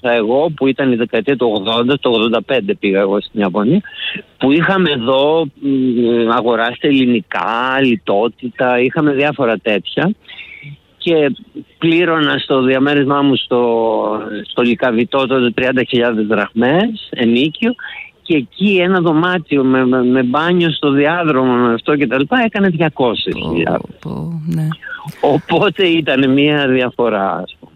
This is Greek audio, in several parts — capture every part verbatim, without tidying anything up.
έμαθα εγώ, που ήταν η δεκαετία του ογδόντα, το ογδόντα πέντε πήγα εγώ στην Ιαπωνία, που είχαμε εδώ αγοράσει ελληνικά, λιτότητα, είχαμε διάφορα τέτοια και πλήρωνα στο διαμέρισμά μου στο, στο Λυκαβητό τότε τριάντα χιλιάδες δραχμές ενίκιο. Και εκεί ένα δωμάτιο με, με, με μπάνιο στο διάδρομο με αυτό και τα λοιπά έκανε διακόσιες χιλιάδες. Oh, oh, ναι. Οπότε ήταν μια διαφορά, ας πούμε.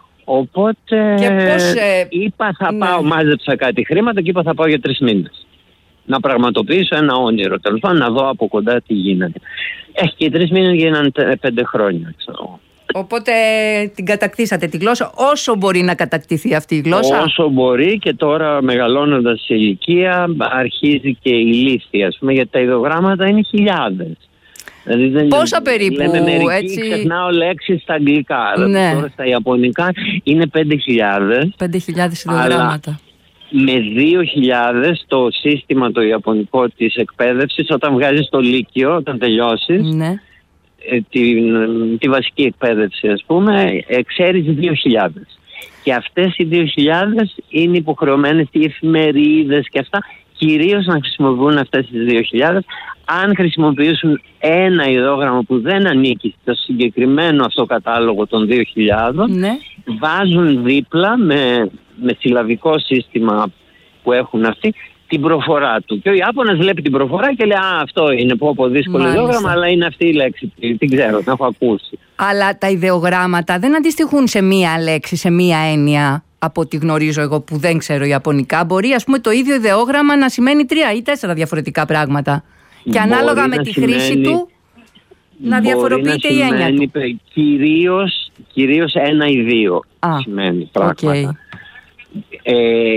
Οπότε και πώς, ε... είπα θα ναι. πάω, μάζεψα κάτι χρήματα και είπα θα πάω για τρεις μήνες. Να πραγματοποιήσω ένα όνειρο, τέλος πάντων, να δω από κοντά τι γίνεται. Ε, και οι τρεις μήνες γίνανε πέντε χρόνια, ξέρω. Οπότε την κατακτήσατε τη γλώσσα όσο μπορεί να κατακτηθεί αυτή η γλώσσα. Όσο μπορεί, και τώρα μεγαλώνοντας σε ηλικία αρχίζει και η λύθη, ας πούμε, γιατί τα ιδεογράμματα είναι χιλιάδες. Δηλαδή δεν πόσα είναι, περίπου, λέμε μερικοί, έτσι... ξεχνάω λέξεις στα αγγλικά, ναι. Δηλαδή τώρα στα ιαπωνικά είναι πέντε χιλιάδες. πέντε χιλιάδες ιδεογράμματα. Με δύο χιλιάδες το σύστημα το ιαπωνικό της εκπαίδευσης, όταν βγάζεις το λύκειο, όταν τελειώσεις, ναι. Τη, τη βασική εκπαίδευση, ας πούμε, ξέρεις δύο χιλιάδες. Και αυτές οι δύο χιλιάδες είναι υποχρεωμένες οι εφημερίδες και αυτά κυρίως να χρησιμοποιούν αυτές τις δύο χιλιάδες. Αν χρησιμοποιήσουν ένα ιδεόγραμμα που δεν ανήκει στο συγκεκριμένο αυτό κατάλογο των δύο χιλιάδων, ναι. βάζουν δίπλα με, με συλλαβικό σύστημα που έχουν αυτοί την προφορά του. Και ο Ιάπωνας βλέπει την προφορά και λέει «Α, αυτό είναι πω πω δύσκολο ιδεόγραμμα, αλλά είναι αυτή η λέξη, την ξέρω, την έχω ακούσει». Αλλά τα ιδεογράμματα δεν αντιστοιχούν σε μία λέξη, σε μία έννοια, από ό,τι γνωρίζω εγώ που δεν ξέρω Ιαπωνικά. Μπορεί, ας πούμε, το ίδιο ιδεόγραμμα να σημαίνει τρία ή τέσσερα διαφορετικά πράγματα. Και μπορεί ανάλογα με τη σημαίνει, χρήση του να διαφοροποιείται να η έννοια του. Κυρίως, κυρίως ένα ή δύο Α, σημαίνει πράγματα. Okay. Ε,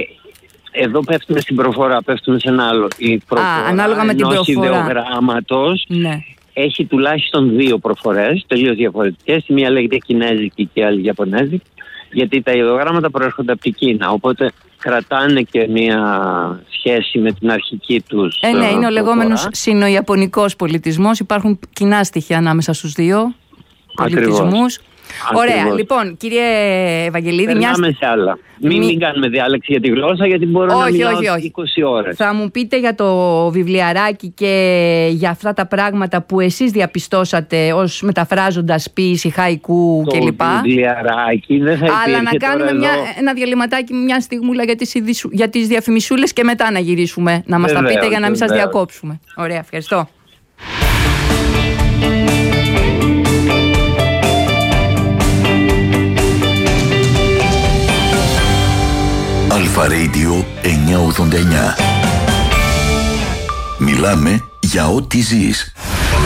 Εδώ πέφτουμε στην προφορά, πέφτουμε σε ένα άλλο. Η προφορά Α, ανάλογα με την προφορά ιδεογράμματος ναι. έχει τουλάχιστον δύο προφορές, τελείως διαφορετικές. Η μία λέγεται κινέζικη και η άλλη ιαπωνέζικη, γιατί τα ιδεογράμματα προέρχονται από την Κίνα. Οπότε κρατάνε και μία σχέση με την αρχική τους ε, ναι, προφορά. Είναι ο λεγόμενος σινοϊαπωνικός πολιτισμός. Υπάρχουν κοινά στοιχεία ανάμεσα στους δύο πολιτισμούς. Ωραία, ακριβώς. Λοιπόν, κύριε Ευαγγελίδη, περνάμε μια... σε άλλα. Μην, Μη... μην κάνουμε διάλεξη για τη γλώσσα, γιατί μπορώ όχι, να μιλάω όχι, όχι. είκοσι ώρες. Θα μου πείτε για το βιβλιαράκι και για αυτά τα πράγματα που εσείς διαπιστώσατε ως μεταφράζοντας ποίηση, χαϊκού κλπ. Το βιβλιαράκι δεν θα υπήρχε. Αλλά να κάνουμε μια, ένα διαλυματάκι μια στιγμούλα για τις, ειδισου... για τις διαφημισούλες και μετά να γυρίσουμε. Να μας βεβαίως, τα πείτε για να μην βεβαίως. Σας διακόψουμε. Ωραία, ευχαριστώ. Αλφα Radio εννιακόσια ογδόντα εννιά. Μιλάμε για ό,τι ζεις.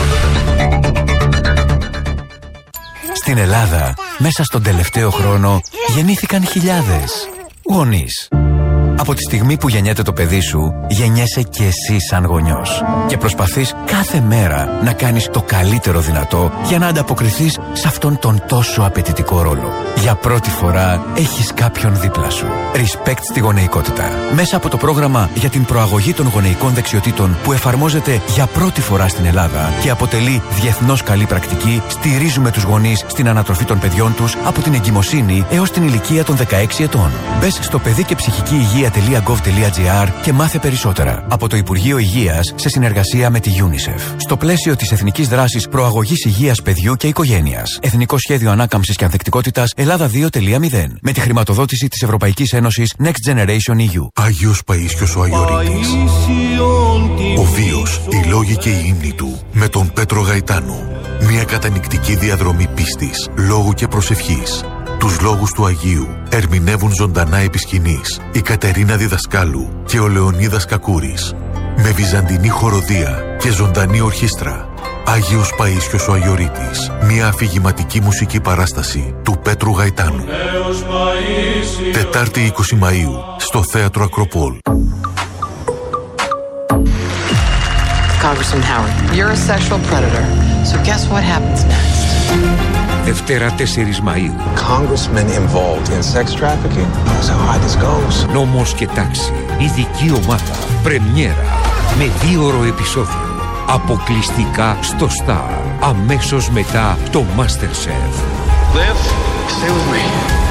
Στην Ελλάδα, μέσα στον τελευταίο χρόνο, γεννήθηκαν χιλιάδες γονείς. Από τη στιγμή που γεννιέται το παιδί σου, γεννιέσαι και εσύ σαν γονιός. Και προσπαθείς κάθε μέρα να κάνεις το καλύτερο δυνατό για να ανταποκριθείς σε αυτόν τον τόσο απαιτητικό ρόλο. Για πρώτη φορά έχεις κάποιον δίπλα σου. Respect στη γονεϊκότητα. Μέσα από το πρόγραμμα για την προαγωγή των γονεϊκών δεξιοτήτων που εφαρμόζεται για πρώτη φορά στην Ελλάδα και αποτελεί διεθνώς καλή πρακτική, στηρίζουμε τους γονείς στην ανατροφή των παιδιών τους από την εγκυμοσύνη έως την ηλικία των δεκαέξι ετών. Μπες στο παιδί και ψυχική υγεία .gov.gr και μάθε περισσότερα από το Υπουργείο Υγείας σε συνεργασία με τη UNICEF. Στο πλαίσιο της Εθνικής Δράσης Προαγωγής Υγείας Παιδιού και Οικογένειας. Εθνικό Σχέδιο Ανάκαμψης και Ανθεκτικότητας Ελλάδα δύο κόμμα μηδέν. Με τη χρηματοδότηση της Ευρωπαϊκής Ένωσης Next Generation ι γιου. Άγιος Παΐσιος ο Αγιορείτης. Ο βίος, οι λόγοι και οι ύμνοι του. Με τον Πέτρο Γαϊτάνο. Μια κατανυκτική διαδρομή πίστης, λόγου και προσευχής. Τους λόγους του Αγίου ερμηνεύουν ζωντανά επί σκηνής η Κατερίνα Διδασκάλου και ο Λεωνίδας Κακούρης. Με βυζαντινή χοροδία και ζωντανή ορχήστρα. Άγιος Παΐσιος ο Αγιορείτης. Μια αφηγηματική μουσική παράσταση του Πέτρου Γαϊτάνου. Τετάρτη είκοσι Μαΐου στο Θέατρο Ακροπόλ. Congressman Howard, you're a sexual predator. So guess what happens next? Δευτέρα τέσσερις Μαΐου. Congressmen involved in sex trafficking. That's how high this goes. Νόμος και τάξη. Ειδική ομάδα. Πρεμιέρα. Με δίωρο επεισόδιο. Αποκλειστικά στο Star. Αμέσως μετά το MasterChef. Liv, stay with me.